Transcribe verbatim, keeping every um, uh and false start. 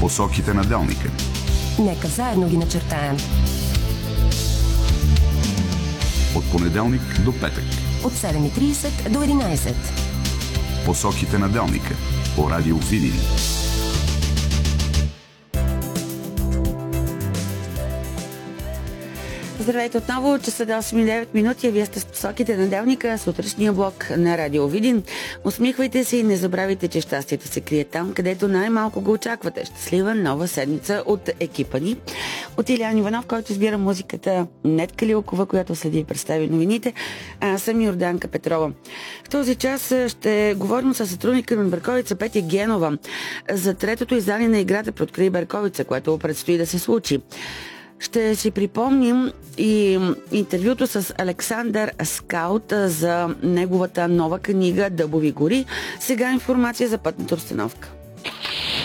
Посоките на Делника. Нека заедно ги начертаем. От понеделник до петък. От седем и тридесет до единадесет. Посоките на Делника. По радио Видин. Здравейте отново, часа до осем и девет минути, а вие сте с посоките на Делника, сутрешния блок на Радио Видин. Усмихвайте се и не забравяйте, че щастието се крие там, където най-малко го очаквате. Щастлива нова седмица от екипа ни. От Илиян Иванов, който избира музиката, Нетка Лилкова, която следи и представи новините, а аз съм Йорданка Петрова. В този час ще говорим с сътрудника на Берковица Петя Генова за третото издание на играта "Преоткрий Берковица", което предстои да се случи. Ще си припомним и интервюто с Александър Скаут за неговата нова книга "Дъбови гори". Сега информация за пътната обстановка.